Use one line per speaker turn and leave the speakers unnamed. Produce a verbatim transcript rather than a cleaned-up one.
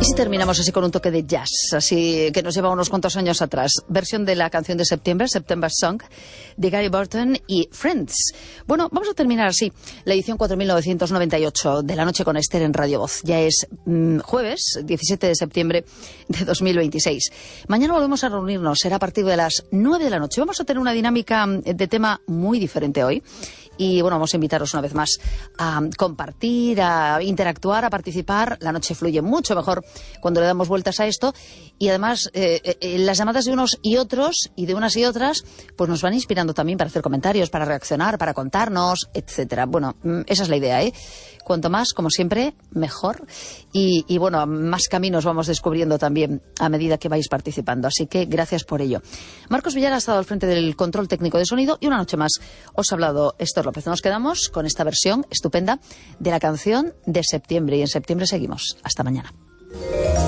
si terminamos así con un toque de jazz, así que nos lleva unos cuantos años atrás. Versión de la canción de septiembre, September Song, de Gary Burton y Friends. Bueno, vamos a terminar así la edición cuatro mil novecientos noventa y ocho de La Noche con Esther en Radio Voz. Ya es mmm, jueves, diecisiete de septiembre de dos mil veintiséis. Mañana volvemos a reunirnos, será a partir de las nueve de la noche. Vamos a tener una dinámica de tema muy diferente hoy. Y bueno, vamos a invitaros una vez más a compartir, a interactuar, a participar. La noche fluye mucho mejor cuando le damos vueltas a esto. Y además, eh, eh, las llamadas de unos y otros, y de unas y otras, pues nos van inspirando también para hacer comentarios, para reaccionar, para contarnos, etcétera. Bueno, esa es la idea, ¿eh? Cuanto más, como siempre, mejor. Y, y bueno, más caminos vamos descubriendo también a medida que vais participando. Así que gracias por ello. Marcos Villar ha estado al frente del control técnico de sonido y una noche más os ha hablado Héctor López. Nos quedamos con esta versión estupenda de la canción de septiembre y en septiembre seguimos. Hasta mañana.